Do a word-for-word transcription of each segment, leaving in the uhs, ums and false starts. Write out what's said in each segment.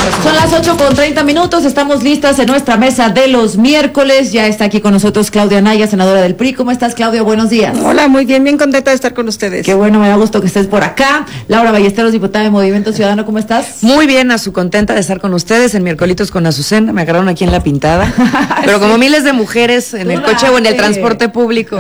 Son las ocho con treinta minutos, estamos listas en nuestra mesa de los miércoles. Ya está aquí con nosotros Claudia Anaya, senadora del P R I. ¿Cómo estás, Claudia? Buenos días. Hola, muy bien, bien contenta de estar con ustedes. Qué bueno, me da gusto que estés por acá. Laura Ballesteros, diputada de Movimiento Ciudadano, ¿cómo estás? Muy bien, a su contenta de estar con ustedes en Miércolitos con Azucena. Me agarraron aquí en la pintada, pero como miles de mujeres en el Date. coche o en el transporte público.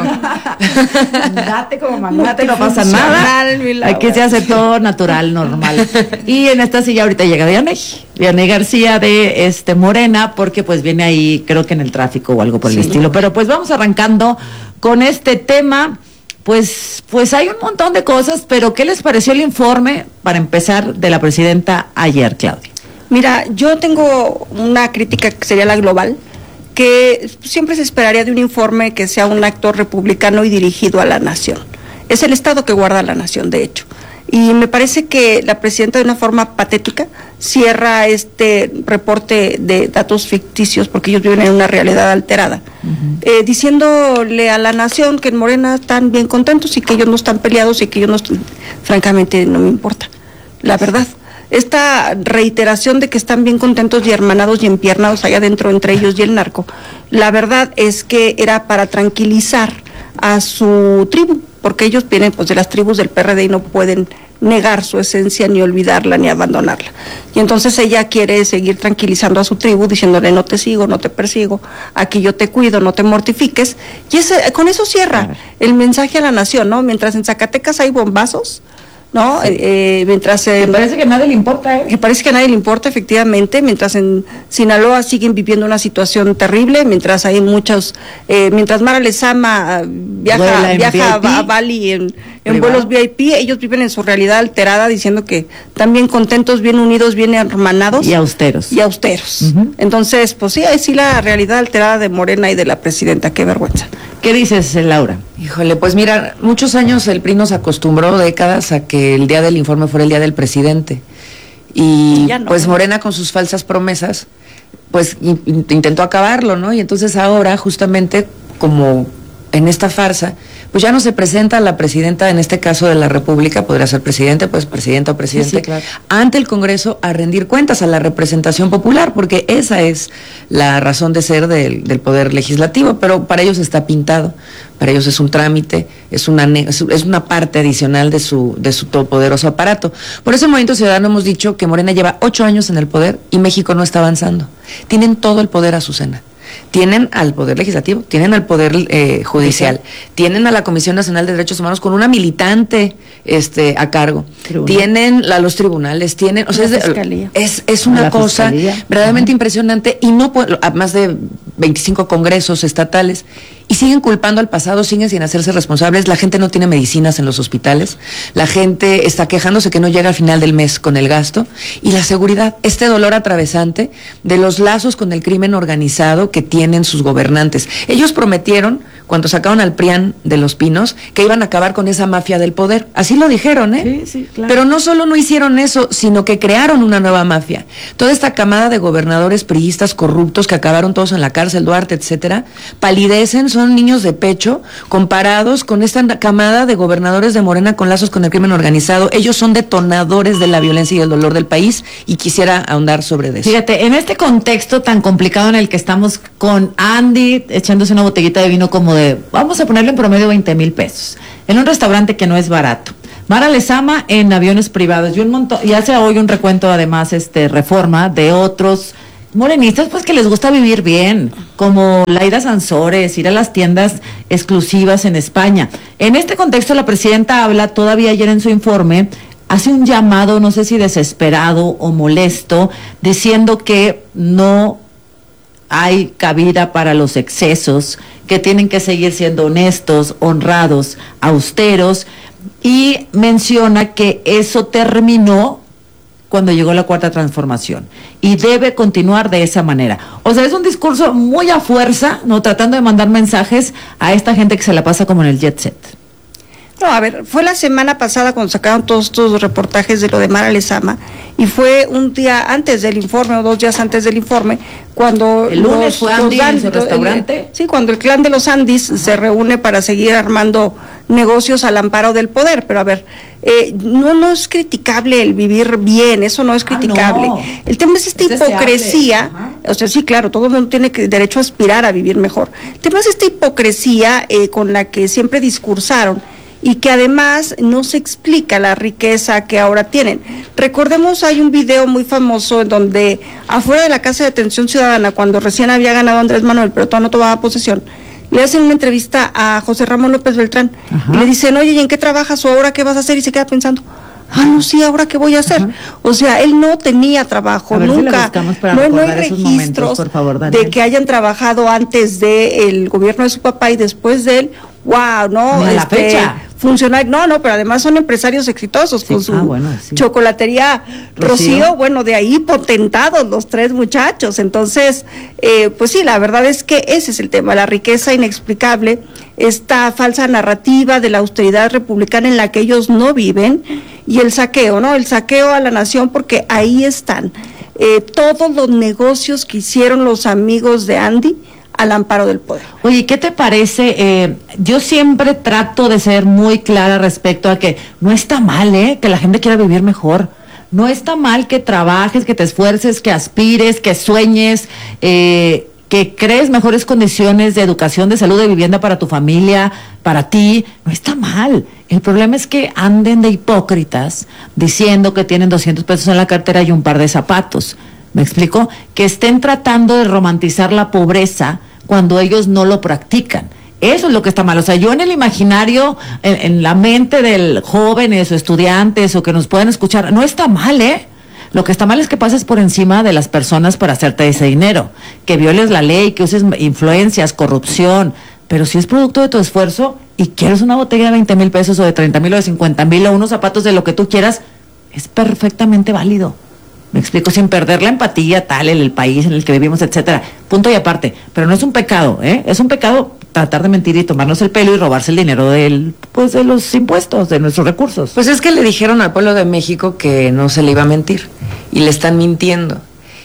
Date como mandate, no pasa nada. Aquí se hace todo natural, normal. Y en esta silla ahorita llega Vianey, Vianey García de este Morena, porque pues viene ahí, creo que en el tráfico o algo por el sí. estilo. Pero pues vamos arrancando con este tema. Pues, pues hay un montón de cosas, pero ¿qué les pareció el informe, para empezar, de la presidenta ayer, Claudia? Mira, yo tengo una crítica que sería la global, que siempre se esperaría de un informe que sea un acto republicano y dirigido a la nación. Es el Estado que guarda a la nación, de hecho. Y me parece que la presidenta, de una forma patética, cierra este reporte de datos ficticios, porque ellos viven en una realidad alterada, uh-huh. eh, diciéndole a la nación que en Morena están bien contentos y que ellos no están peleados y que ellos no están, francamente no me importa, la verdad. Esta reiteración de que están bien contentos y hermanados y empiernados allá adentro entre ellos y el narco, la verdad es que era para tranquilizar a su tribu, porque ellos vienen pues de las tribus del P R D y no pueden negar su esencia, ni olvidarla, ni abandonarla. Y entonces ella quiere seguir tranquilizando a su tribu, diciéndole no te sigo, no te persigo, aquí yo te cuido, no te mortifiques, y ese, con eso cierra el mensaje a la nación, ¿no? Mientras en Zacatecas hay bombazos, ¿no? Sí. Eh, mientras eh, me parece que a nadie le importa, ¿eh? Que parece que a nadie le importa, efectivamente, mientras en Sinaloa siguen viviendo una situación terrible, mientras hay muchos, eh, mientras Mara Lezama viaja, viaja a, a Bali en, en vuelos V I P, ellos viven en su realidad alterada, diciendo que están bien contentos, bien unidos, bien hermanados. Y austeros. Y austeros. Uh-huh. Entonces, pues sí, ahí sí la realidad alterada de Morena y de la presidenta, qué vergüenza. ¿Qué dices, Laura? Híjole, pues mira, muchos años el P R I nos acostumbró, décadas, a que el día del informe fuera el día del presidente. Y no, pues Morena, con sus falsas promesas, pues in- intentó acabarlo, ¿no? Y entonces ahora, justamente, como en esta farsa, pues ya no se presenta la presidenta, en este caso de la República, podría ser presidente, pues presidenta o presidente, sí, sí, claro, ante el Congreso a rendir cuentas a la representación popular, porque esa es la razón de ser del, del Poder Legislativo, pero para ellos está pintado, para ellos es un trámite, es una es una parte adicional de su de su todopoderoso aparato. Por eso en Movimiento Ciudadano hemos dicho que Morena lleva ocho años en el poder y México no está avanzando. Tienen todo el poder, Azucena. Tienen al Poder Legislativo, tienen al Poder eh, Judicial, sí, tienen a la Comisión Nacional de Derechos Humanos con una militante este a cargo, Tribunal. tienen a los tribunales, tienen, o sea, es, es, es una cosa fiscalía. verdaderamente uh-huh. impresionante, y no a más de veinticinco congresos estatales, y siguen culpando al pasado, siguen sin hacerse responsables. La gente no tiene medicinas en los hospitales, la gente está quejándose que no llega al final del mes con el gasto, y la seguridad, este dolor atravesante de los lazos con el crimen organizado que tienen sus gobernantes. Ellos prometieron, cuando sacaron al PRIAN de Los Pinos, que iban a acabar con esa mafia del poder. Así lo dijeron, ¿eh? Sí, sí, claro. Pero no solo no hicieron eso, sino que crearon una nueva mafia. Toda esta camada de gobernadores priistas corruptos que acabaron todos en la cárcel, Duarte, etcétera, palidecen, son niños de pecho comparados con esta camada de gobernadores de Morena con lazos con el crimen organizado. Ellos son detonadores de la violencia y el dolor del país, y quisiera ahondar sobre eso. Fíjate, en este contexto tan complicado en el que estamos, con Andy echándose una botellita de vino como de, vamos a ponerle en promedio veinte mil pesos, en un restaurante que no es barato. Mara Lezama en aviones privados, y un montón, y hace hoy un recuento además, este, Reforma, de otros morenistas pues que les gusta vivir bien, como Laida Sansores, ir a las tiendas exclusivas en España. En este contexto la presidenta habla, todavía ayer en su informe, hace un llamado, no sé si desesperado o molesto, diciendo que no hay cabida para los excesos, que tienen que seguir siendo honestos, honrados, austeros, y menciona que eso terminó cuando llegó la cuarta transformación y debe continuar de esa manera. O sea, es un discurso muy a fuerza, no, tratando de mandar mensajes a esta gente que se la pasa como en el jet set. No, a ver, fue la semana pasada cuando sacaron todos estos reportajes de lo de Mara Lezama, y fue un día antes del informe o dos días antes del informe cuando el lunes los, fue Andy en su restaurante. El, sí, cuando el clan de los Andis Ajá. se reúne para seguir armando negocios al amparo del poder. Pero a ver, eh, no no es criticable el vivir bien, eso no es criticable. Ah, no. El tema es esta es hipocresía, o sea, sí, claro, todo el mundo tiene que, derecho a aspirar a vivir mejor. El tema es esta hipocresía eh, con la que siempre discursaron, y que además no se explica la riqueza que ahora tienen. Recordemos, hay un video muy famoso en donde afuera de la Casa de Atención Ciudadana, cuando recién había ganado Andrés Manuel, pero todavía no tomaba posesión, le hacen una entrevista a José Ramón López Beltrán. Ajá. Y le dicen, oye, ¿y en qué trabajas o ahora qué vas a hacer? Y se queda pensando, ah, no, sí, ¿ahora qué voy a hacer? Ajá. O sea, él no tenía trabajo, nunca, si no, no hay registros momentos, por favor, de que hayan trabajado antes del gobierno de su papá y después de él. Wow, no, a la este, fecha. Funcionar, no, no, pero además son empresarios exitosos, sí, con su ah, bueno, sí. chocolatería Rocío. Rocío, bueno, de ahí potentados los tres muchachos. Entonces, eh, pues sí, la verdad es que ese es el tema, la riqueza inexplicable, esta falsa narrativa de la austeridad republicana en la que ellos no viven, y el saqueo, ¿no? El saqueo a la nación, porque ahí están eh, todos los negocios que hicieron los amigos de Andy al amparo del poder. Oye, ¿qué te parece? Eh, yo siempre trato de ser muy clara respecto a que no está mal, ¿eh? Que la gente quiera vivir mejor. No está mal que trabajes, que te esfuerces, que aspires, que sueñes, eh, que crees mejores condiciones de educación, de salud, de vivienda para tu familia, para ti. No está mal. El problema es que anden de hipócritas diciendo que tienen doscientos pesos en la cartera y un par de zapatos. ¿Me explico? Que estén tratando de romantizar la pobreza cuando ellos no lo practican. Eso es lo que está mal. O sea, yo en el imaginario, en, en la mente del jóvenes o estudiantes o que nos puedan escuchar, no está mal, ¿eh? Lo que está mal es que pases por encima de las personas para hacerte ese dinero, que violes la ley, que uses influencias, corrupción. Pero si es producto de tu esfuerzo y quieres una botella de veinte mil pesos o de treinta mil o de cincuenta mil o unos zapatos de lo que tú quieras, es perfectamente válido. Me explico, sin perder la empatía tal, en el país en el que vivimos, etcétera. Punto y aparte. Pero no es un pecado, ¿eh? Es un pecado tratar de mentir y tomarnos el pelo y robarse el dinero del, pues, de los impuestos, de nuestros recursos. Pues es que le dijeron al pueblo de México que no se le iba a mentir. Y le están mintiendo.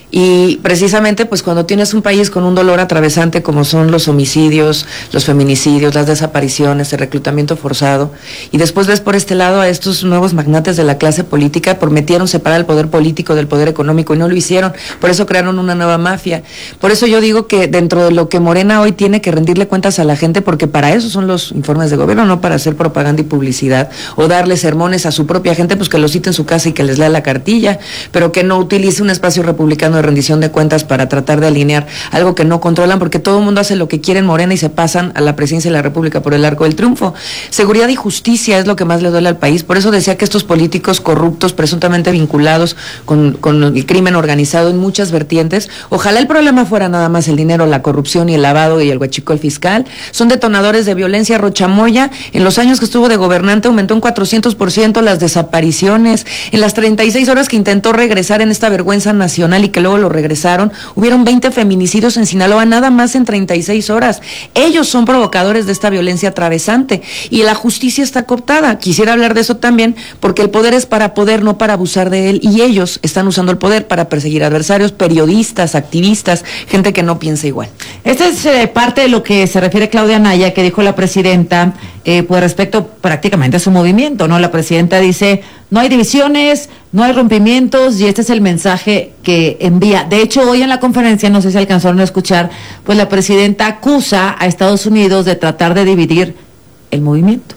Y precisamente pues cuando tienes un país con un dolor atravesante como son los homicidios, los feminicidios, las desapariciones, el reclutamiento forzado, y después ves por este lado a estos nuevos magnates de la clase política, prometieron separar el poder político del poder económico y no lo hicieron, por eso crearon una nueva mafia. Por eso yo digo que dentro de lo que Morena hoy tiene que rendirle cuentas a la gente, porque para eso son los informes de gobierno, no para hacer propaganda y publicidad o darle sermones a su propia gente, pues que lo cite en su casa y que les lea la cartilla, pero que no utilice un espacio republicano de rendición de cuentas para tratar de alinear algo que no controlan, porque todo el mundo hace lo que quiere en Morena y se pasan a la presidencia de la República por el arco del triunfo. Seguridad y justicia es lo que más le duele al país. Por eso decía que estos políticos corruptos, presuntamente vinculados con, con el crimen organizado en muchas vertientes, ojalá el problema fuera nada más el dinero, la corrupción y el lavado y el huachicol fiscal, son detonadores de violencia. Rochamoya, en los años que estuvo de gobernante, aumentó en cuatrocientos por ciento las desapariciones. En las treinta y seis horas que intentó regresar en esta vergüenza nacional y que luego lo regresaron, hubieron veinte feminicidios en Sinaloa, nada más en treinta y seis horas. Ellos son provocadores de esta violencia atravesante y la justicia está cooptada. Quisiera hablar de eso también, porque el poder es para poder, no para abusar de él, y ellos están usando el poder para perseguir adversarios, periodistas, activistas, gente que no piensa igual. Esta es eh, parte de lo que se refiere Claudia Naya, que dijo la presidenta, eh, pues respecto prácticamente a su movimiento, ¿no? La presidenta dice, no hay divisiones, no hay rompimientos, y este es el mensaje que envía. De hecho, hoy en la conferencia, no sé si alcanzaron a escuchar, pues la presidenta acusa a Estados Unidos de tratar de dividir el movimiento.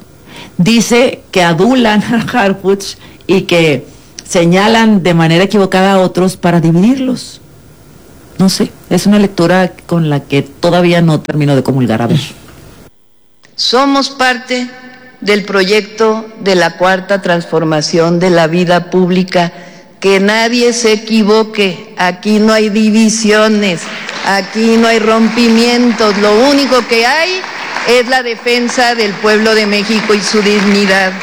Dice que adulan a Harfuch y que señalan de manera equivocada a otros para dividirlos. No sé, es una lectura con la que todavía no termino de comulgar. A ver. Somos parte del proyecto de la cuarta transformación de la vida pública. Que nadie se equivoque, aquí no hay divisiones, aquí no hay rompimientos, lo único que hay es la defensa del pueblo de México y su dignidad.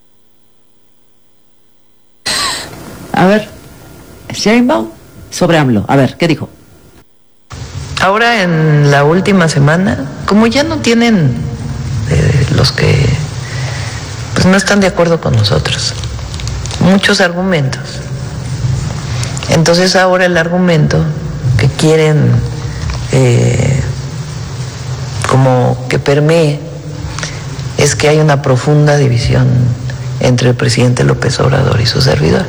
A ver, Sheinbaum sobre AMLO, a ver, ¿qué dijo? Ahora en la última semana, como ya no tienen eh, los que pues no están de acuerdo con nosotros. Muchos argumentos. Entonces ahora el argumento que quieren eh, como que permee es que hay una profunda división entre el presidente López Obrador y su servidor.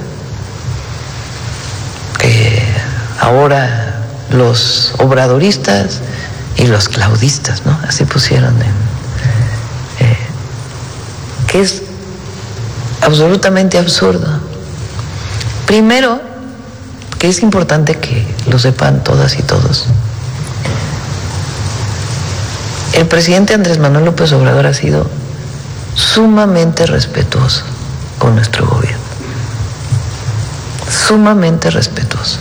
Eh, ahora los obradoristas y los claudistas, ¿no? Así pusieron en, eh, que es absolutamente absurdo. Primero, que es importante que lo sepan todas y todos. El presidente Andrés Manuel López Obrador ha sido sumamente respetuoso con nuestro gobierno. Sumamente respetuoso.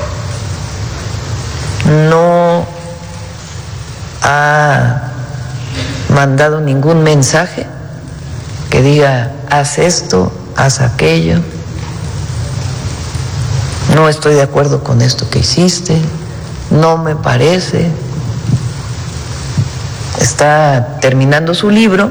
No ha mandado ningún mensaje que diga haz esto, haz aquello. No estoy de acuerdo con esto que hiciste, no me parece. Está terminando su libro,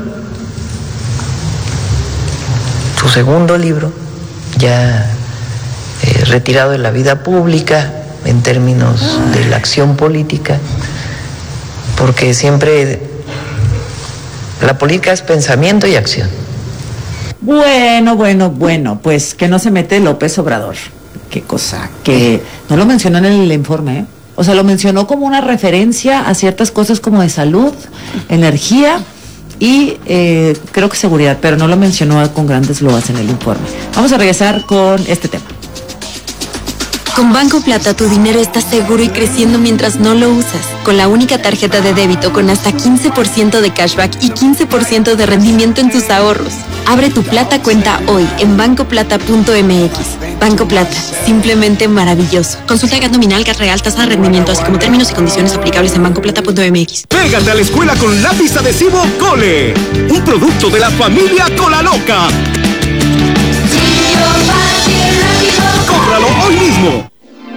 su segundo libro, ya eh, retirado de la vida pública en términos de la acción política, porque siempre la política es pensamiento y acción. Bueno, bueno, bueno, pues que no se mete López Obrador. Qué cosa, que no lo mencionó en el informe, ¿eh? O sea, lo mencionó como una referencia a ciertas cosas como de salud, energía y eh, creo que seguridad, pero no lo mencionó con grandes loas en el informe. Vamos a regresar con este tema. Con Banco Plata tu dinero está seguro y creciendo mientras no lo usas. Con la única tarjeta de débito con hasta quince por ciento de cashback y quince por ciento de rendimiento en tus ahorros. Abre tu Plata cuenta hoy en banco plata punto m x. Banco Plata, simplemente maravilloso. Consulta G A T nominal, G A T real, tasa de rendimiento, así como términos y condiciones aplicables en banco plata punto m x. Pégate a la escuela con lápiz adhesivo Cole, un producto de la familia Cola Loca. ¡Cómpralo hoy mismo!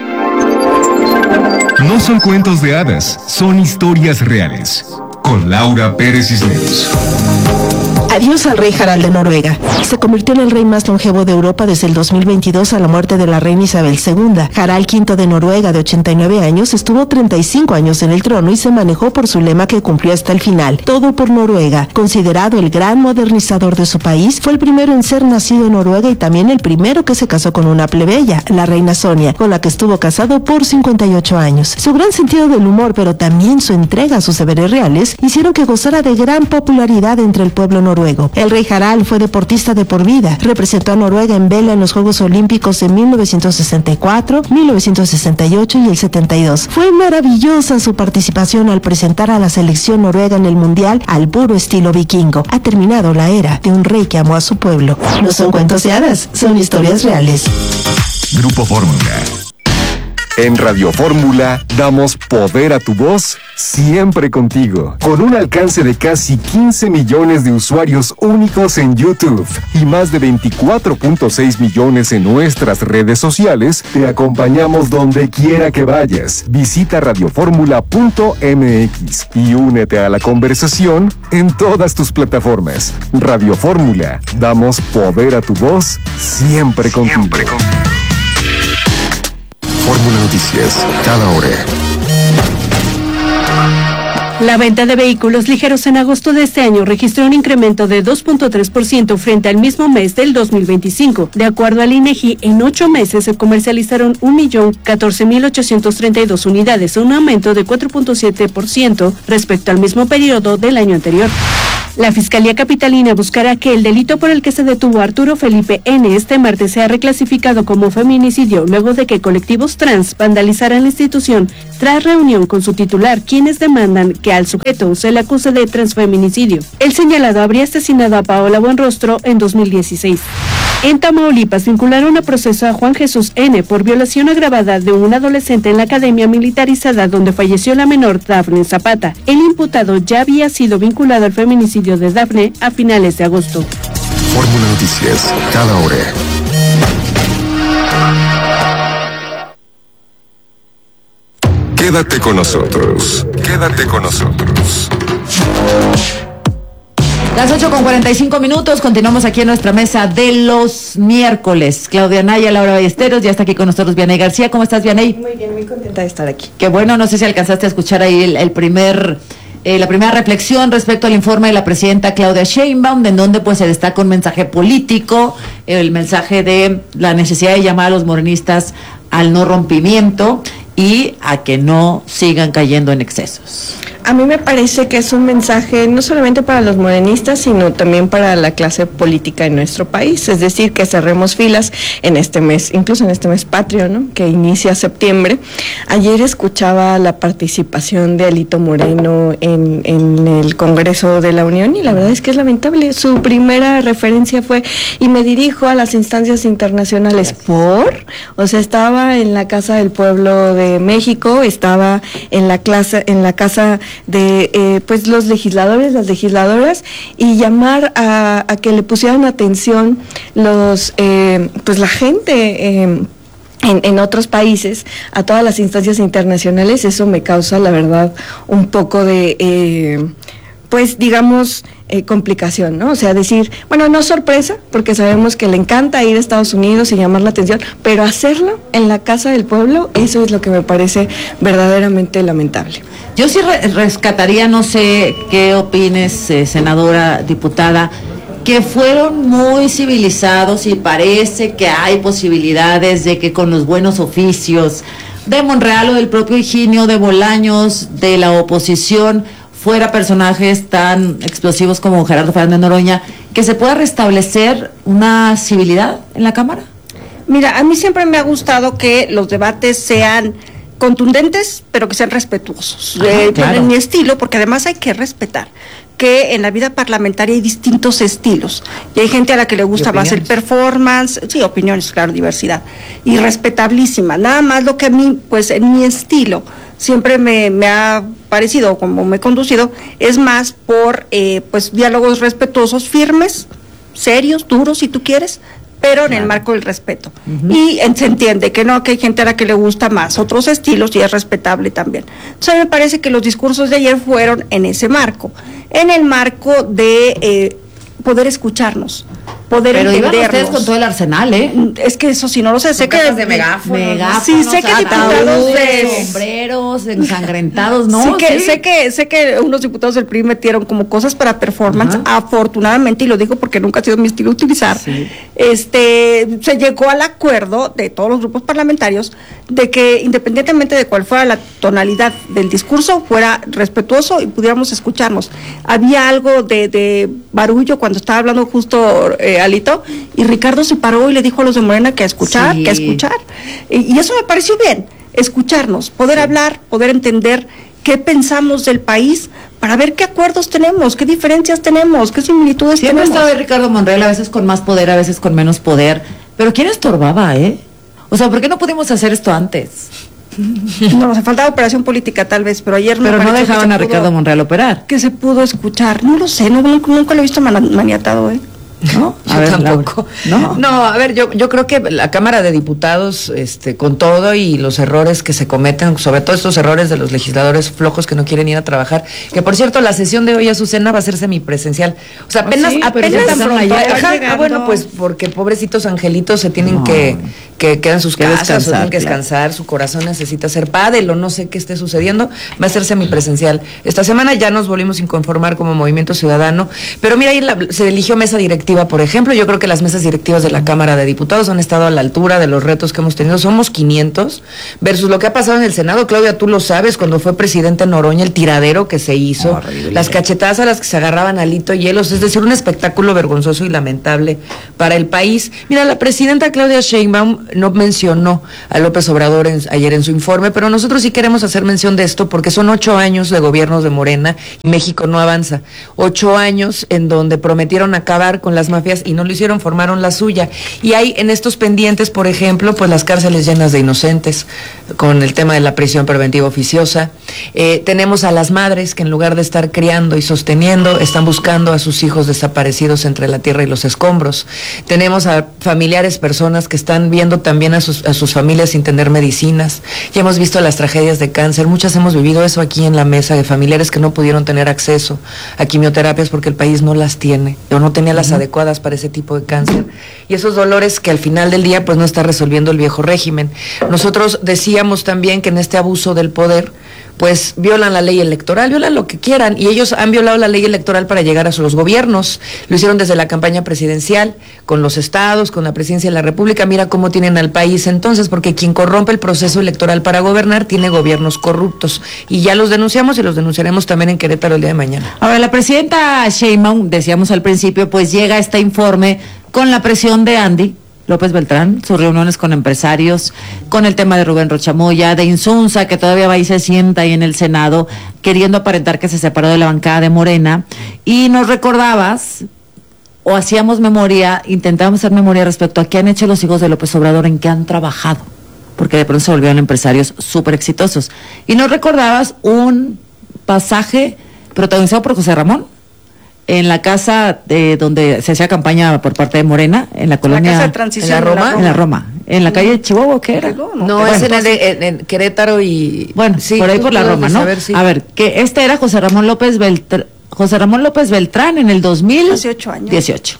No son cuentos de hadas, son historias reales. Con Laura Pérez Cisneros. Adiós al rey Harald de Noruega. Se convirtió en el rey más longevo de Europa desde el dos mil veintidós a la muerte de la reina Isabel segunda. Harald quinto de Noruega, de ochenta y nueve años, estuvo treinta y cinco años en el trono y se manejó por su lema que cumplió hasta el final: todo por Noruega. Considerado el gran modernizador de su país, fue el primero en ser nacido en Noruega y también el primero que se casó con una plebeya, la reina Sonia, con la que estuvo casado por cincuenta y ocho años. Su gran sentido del humor, pero también su entrega a sus deberes reales, hicieron que gozara de gran popularidad entre el pueblo noruego. El rey Harald fue deportista de por vida. Representó a Noruega en vela en los Juegos Olímpicos de mil novecientos sesenta y cuatro, mil novecientos sesenta y ocho y el setenta y dos. Fue maravillosa su participación al presentar a la selección noruega en el Mundial al puro estilo vikingo. Ha terminado la era de un rey que amó a su pueblo. No son cuentos de hadas, son historias reales. Grupo Fórmula. En Radio Fórmula damos poder a tu voz siempre contigo. Con un alcance de casi quince millones de usuarios únicos en YouTube y más de veinticuatro punto seis millones en nuestras redes sociales, te acompañamos donde quiera que vayas. Visita radioformula punto m x y únete a la conversación en todas tus plataformas. Radio Fórmula, damos poder a tu voz siempre contigo. Siempre contigo. Fórmula Noticias, cada hora. La venta de vehículos ligeros en agosto de este año registró un incremento de dos punto tres por ciento frente al mismo mes del dos mil veinticinco. De acuerdo al INEGI, en ocho meses se comercializaron un millón catorce mil ochocientos treinta y dos unidades, un aumento de cuatro punto siete por ciento respecto al mismo periodo del año anterior. La Fiscalía Capitalina buscará que el delito por el que se detuvo a Arturo Felipe N. este martes sea reclasificado como feminicidio luego de que colectivos trans vandalizaran la institución tras reunión con su titular, quienes demandan que al sujeto se le acuse de transfeminicidio. El señalado habría asesinado a Paola Buenrostro en dos mil dieciséis. En Tamaulipas vincularon a proceso a Juan Jesús N. por violación agravada de un adolescente en la academia militarizada donde falleció la menor Dafne Zapata. El imputado ya había sido vinculado al feminicidio de Dafne a finales de agosto. Fórmula Noticias, cada hora. Quédate con nosotros, quédate con nosotros. Las ocho con cuarenta y cinco minutos, continuamos aquí en nuestra mesa de los miércoles. Claudia Naya, Laura Ballesteros, ya está aquí con nosotros Vianey García. ¿Cómo estás, Vianey? Muy bien, muy contenta de estar aquí. Qué bueno, no sé si alcanzaste a escuchar ahí el, el primer, eh, la primera reflexión respecto al informe de la presidenta Claudia Sheinbaum, en donde pues se destaca un mensaje político, el mensaje de la necesidad de llamar a los morenistas al no rompimiento y a que no sigan cayendo en excesos. A mí me parece que es un mensaje no solamente para los morenistas, sino también para la clase política en nuestro país, es decir, que cerremos filas en este mes, incluso en este mes patrio, ¿no?, que inicia septiembre. Ayer escuchaba la participación de Alito Moreno en, en el Congreso de la Unión y la verdad es que es lamentable. Su primera referencia fue, y me dirijo a las instancias internacionales, ¿por? O sea, estaba en la Casa del Pueblo de México, estaba en la clase, en la casa de eh, pues los legisladores, las legisladoras, y llamar a, a que le pusieran atención los eh, pues la gente eh, En, en otros países, a todas las instancias internacionales. Eso me causa, la verdad, un poco de, eh, pues, digamos, eh, complicación, ¿no? O sea, decir, bueno, no sorpresa, porque sabemos que le encanta ir a Estados Unidos y llamar la atención, pero hacerlo en la Casa del Pueblo, eso es lo que me parece verdaderamente lamentable. Yo sí re rescataría, no sé qué opines, eh, senadora, diputada, que fueron muy civilizados y parece que hay posibilidades de que con los buenos oficios de Monreal o del propio Higinio, de Bolaños, de la oposición, fuera personajes tan explosivos como Gerardo Fernández Noroña, que se pueda restablecer una civilidad en la Cámara. Mira, a mí siempre me ha gustado que los debates sean contundentes, pero que sean respetuosos. Ah, eh, claro. En mi estilo, porque además hay que respetar que en la vida parlamentaria hay distintos estilos, y hay gente a la que le gusta más el performance, sí, opiniones, claro, diversidad, y respetablísima. Nada más lo que a mí, pues en mi estilo, siempre me, me ha parecido, como me he conducido, es más por, eh, pues, diálogos respetuosos, firmes, serios, duros, si tú quieres, pero en claro. el marco del respeto. Uh-huh. Y en, se entiende que no, que hay gente a la que le gusta más otros estilos y es respetable también. Entonces, a mí me parece que los discursos de ayer fueron en ese marco, en el marco de eh, poder escucharnos, poder pero entendernos. Pero ustedes con todo el arsenal, ¿eh? Es que eso sí, no lo sé, sé que de megáfonos, megáfonos, sí, sé que diputados de sombreros ensangrentados, ¿no? Sí que, ¿Sí? sé que sé que unos diputados del P R I metieron como cosas para performance, uh-huh. afortunadamente, y lo digo porque nunca ha sido mi estilo utilizar, sí. este se llegó al acuerdo de todos los grupos parlamentarios de que independientemente de cuál fuera la tonalidad del discurso, fuera respetuoso y pudiéramos escucharnos. Había algo de, de barullo cuando estaba hablando justo eh, Alito, y Ricardo se paró y le dijo a los de Morena que a escuchar, sí. que a escuchar. Y, y eso me pareció bien, escucharnos, poder sí. hablar, poder entender qué pensamos del país, para ver qué acuerdos tenemos, qué diferencias tenemos, qué similitudes Siempre tenemos. Siempre estaba Ricardo Monreal, a veces con más poder, a veces con menos poder, pero ¿quién estorbaba, eh? O sea, ¿por qué no pudimos hacer esto antes? No, nos faltaba operación política tal vez, pero ayer pero me no dejaban a pudo, Ricardo Monreal operar. Que se pudo escuchar, no lo sé, no, nunca, nunca lo he visto maniatado, ¿eh? ¿No? A yo ver, tampoco. No. no, a ver, yo yo creo que la Cámara de Diputados, este, con todo y los errores que se cometen, sobre todo estos errores de los legisladores flojos que no quieren ir a trabajar, que por cierto, la sesión de hoy, Azucena, va a ser semipresencial. O sea, apenas, sí, apenas tan pronto. Ajá, ah, bueno, pues porque pobrecitos angelitos se tienen no. que, que quedar en sus que casas, descansar, o tienen que descansar, claro. Su corazón necesita ser pádel o no sé qué esté sucediendo, va a ser semipresencial. Esta semana ya nos volvimos a inconformar como Movimiento Ciudadano, pero mira, ahí la, se eligió mesa directiva. Por ejemplo, yo creo que las mesas directivas de la Cámara de Diputados han estado a la altura de los retos que hemos tenido. Somos quinientos versus lo que ha pasado en el Senado. Claudia, tú lo sabes, cuando fue presidente Noroña, el tiradero que se hizo, horrible. Las cachetadas a las que se agarraban Alito y Hielos, es decir, un espectáculo vergonzoso y lamentable para el país. Mira, la presidenta Claudia Sheinbaum no mencionó a López Obrador en, ayer en su informe, pero nosotros sí queremos hacer mención de esto porque son ocho años de gobiernos de Morena y México no avanza. Ocho años en donde prometieron acabar con las mafias y no lo hicieron, formaron la suya. Y hay en estos pendientes, por ejemplo, pues las cárceles llenas de inocentes, con el tema de la prisión preventiva oficiosa. Eh, tenemos a las madres que en lugar de estar criando y sosteniendo, están buscando a sus hijos desaparecidos entre la tierra y los escombros. Tenemos a familiares, personas que están viendo tiempo también a sus, a sus familias sin tener medicinas. Ya hemos visto las tragedias de cáncer, muchas hemos vivido eso aquí en la mesa, de familiares que no pudieron tener acceso a quimioterapias porque el país no las tiene, o no tenía las uh-huh. adecuadas para ese tipo de cáncer. Y esos dolores que al final del día pues no está resolviendo el viejo régimen. Nosotros decíamos también que en este abuso del poder, pues violan la ley electoral, violan lo que quieran, y ellos han violado la ley electoral para llegar a los gobiernos. Lo hicieron desde la campaña presidencial, con los estados, con la presidencia de la República. Mira cómo tienen al país entonces, porque quien corrompe el proceso electoral para gobernar tiene gobiernos corruptos, y ya los denunciamos y los denunciaremos también en Querétaro el día de mañana. Ahora, la presidenta Sheinbaum, decíamos al principio, pues llega este informe con la presión de Andy López Beltrán, sus reuniones con empresarios, con el tema de Rubén Rochamoya, de Insunza, que todavía va y se sienta ahí en el Senado, queriendo aparentar que se separó de la bancada de Morena. Y nos recordabas, o hacíamos memoria, intentábamos hacer memoria respecto a qué han hecho los hijos de López Obrador, en qué han trabajado, porque de pronto se volvieron empresarios súper exitosos. Y nos recordabas un pasaje protagonizado por José Ramón, en la casa de donde se hacía campaña por parte de Morena, en la colonia, la casa de transición, en la Roma, en la Roma, en la calle de Chihuahua, ¿qué era? No, no bueno, es en, el, en, en Querétaro y bueno, sí, por ahí por la Roma, ¿no? A ver, sí. A ver, que este era José Ramón López Beltrán, José Ramón López Beltrán en el dos mil dieciocho años. dieciocho.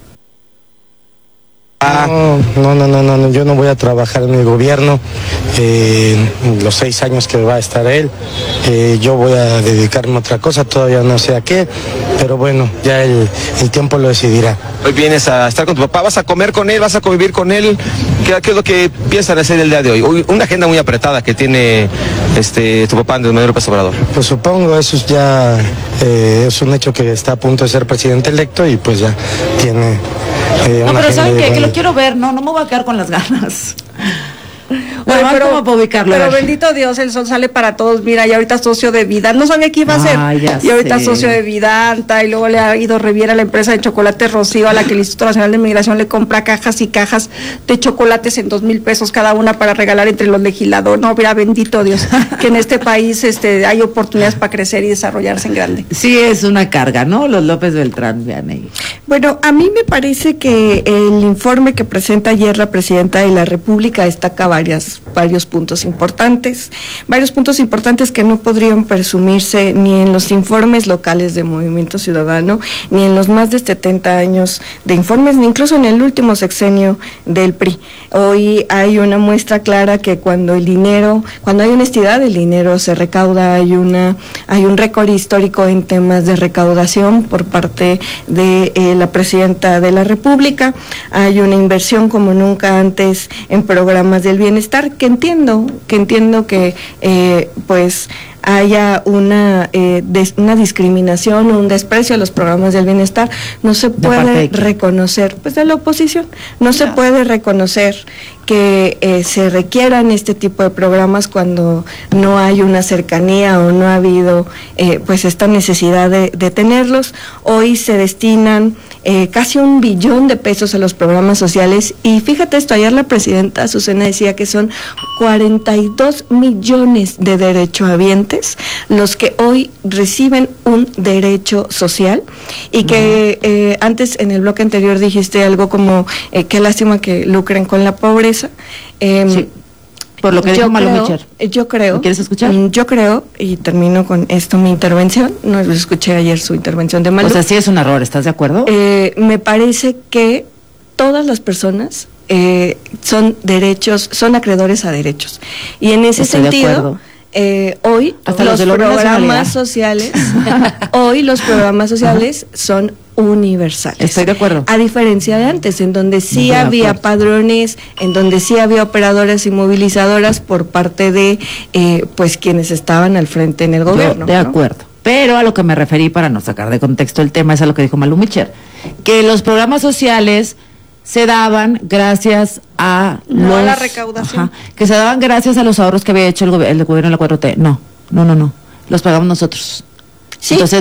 Ah. No, no, no, no, no, yo no voy a trabajar en el gobierno eh, los seis años que va a estar él. Eh, yo voy a dedicarme a otra cosa, todavía no sé a qué, pero bueno, ya el, el tiempo lo decidirá. Hoy vienes a estar con tu papá, ¿vas a comer con él, vas a convivir con él? ¿Qué, qué es lo que piensan hacer el día de hoy? Una agenda muy apretada que tiene este tu papá, Andrés Manuel López Obrador. Pues supongo, eso es ya eh, es un hecho que está a punto de ser presidente electo y pues ya tiene... Eh, no, pero ¿saben qué? Que lo quiero ver, no, no me voy a quedar con las ganas. Bueno, pero, ¿cómo puedo ubicarlo? Pero bendito Dios, el sol sale para todos. Mira, y ahorita socio de Vidanta, no sabía qué iba a ser. Ah, y ahorita sé. socio de Vidanta, y luego le ha ido Reviera, la empresa de chocolates Rocío, a la que el Instituto Nacional de Migración le compra cajas y cajas de chocolates en dos mil pesos cada una para regalar entre los legisladores. No, mira, bendito Dios, que en este país este hay oportunidades para crecer y desarrollarse en grande. Sí, es una carga, ¿no? Los López Beltrán, vean ahí. Bueno, a mí me parece que el informe que presenta ayer la presidenta de la República destaca varias, varios puntos importantes, varios puntos importantes que no podrían presumirse ni en los informes locales de Movimiento Ciudadano, ni en los más de setenta años de informes, ni incluso en el último sexenio del P R I. Hoy hay una muestra clara que cuando el dinero, cuando hay honestidad, el dinero se recauda, hay una, hay un récord histórico en temas de recaudación por parte de eh, la presidenta de la República, hay una inversión como nunca antes en programas del bienestar, que entiendo, que entiendo que eh, pues haya una eh, des, una discriminación o un desprecio a los programas del bienestar, no se puede reconocer, pues de la oposición, no se puede reconocer que eh, se requieran este tipo de programas cuando no hay una cercanía o no ha habido eh, pues esta necesidad de, de tenerlos. Hoy se destinan eh, casi un billón de pesos a los programas sociales y fíjate esto, ayer la presidenta Azucena decía que son cuarenta y dos millones de derechohabientes los que hoy reciben un derecho social y que eh, antes en el bloque anterior dijiste algo como eh, qué lástima que lucren con la pobreza. Eh, sí. Por lo que dijo Malu Micher. Yo creo. ¿Lo quieres escuchar? Yo creo, y termino con esto mi intervención, no escuché ayer su intervención de Malu. O sea, sí es un error, ¿estás de acuerdo? Eh, me parece que todas las personas eh, son derechos, son acreedores a derechos. Y en ese Estoy sentido... Eh, hoy Hasta los, los programas sociales hoy los programas sociales son universales. Estoy de acuerdo. A diferencia de antes, en donde sí no había padrones, en donde sí había operadoras y movilizadoras por parte de eh, pues quienes estaban al frente en el gobierno. Yo, de ¿no? acuerdo. Pero a lo que me referí, para no sacar de contexto el tema, es a lo que dijo Malu Micher, que los programas sociales se daban gracias a no los, a la recaudación, ajá, que se daban gracias a los ahorros que había hecho el, go el gobierno de la cuatro T. No, no, no, no, los pagamos nosotros. Sí, Entonces